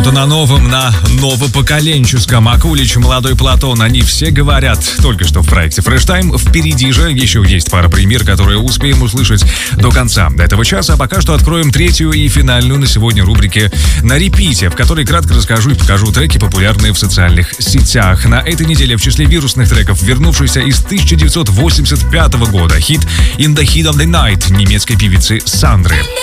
То на новопоколенческом Акулич, Молодой Платон, они все говорят только что в проекте Fresh Time. Впереди же еще есть пара премьер, которые успеем услышать до конца этого часа. А пока что откроем третью и финальную на сегодня рубрики «На репите», в которой кратко расскажу и покажу треки, популярные в социальных сетях. На этой неделе в числе вирусных треков вернувшийся из 1985 года хит «In the Heat of the Night» немецкой певицы Сандры.